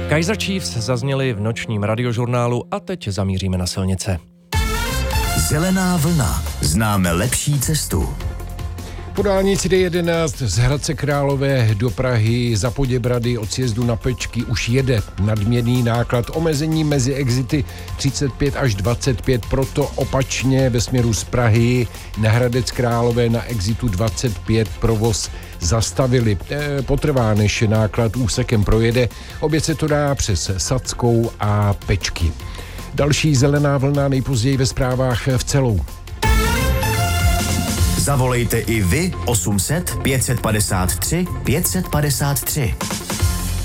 Kaizer Chiefs zazněli v nočním radiožurnálu a teď zamíříme na silnice. Zelená vlna. Známe lepší cestu. Po dálnici D11 z Hradce Králové do Prahy za Poděbrady od sjezdu na Pečky už jede nadměrný náklad. Omezení mezi exity 35 až 25, proto opačně ve směru z Prahy na Hradec Králové na exitu 25 provoz zastavili. Potrvá, než náklad úsekem projede. Obě se to dá přes Sadskou a Pečky. Další zelená vlna nejpozději ve zprávách v Celou. Zavolejte i vy 800 553 553.